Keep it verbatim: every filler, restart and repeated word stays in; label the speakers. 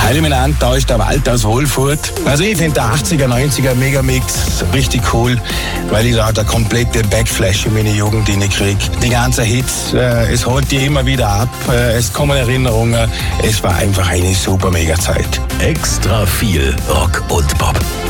Speaker 1: Eliminant, da ist der Walter aus Wolfurt. Also ich finde der achtziger, neunziger Megamix richtig cool, weil ich da der komplette Backflash in meine Jugend kriege. Die ganzen Hits, äh, es holt die immer wieder ab, äh, es kommen Erinnerungen. Es war einfach eine super Mega-Zeit.
Speaker 2: Extra viel Rock und Pop.